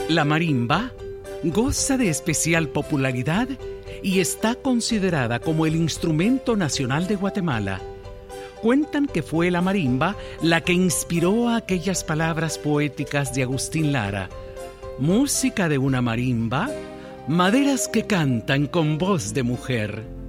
La marimba goza de especial popularidad y está considerada como el instrumento nacional de Guatemala. Cuentan que fue la marimba la que inspiró a aquellas palabras poéticas de Agustín Lara: música de una marimba, maderas que cantan con voz de mujer.